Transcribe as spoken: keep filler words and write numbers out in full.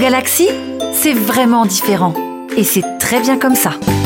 Galaxy, c'est vraiment différent. Et c'est très bien comme ça.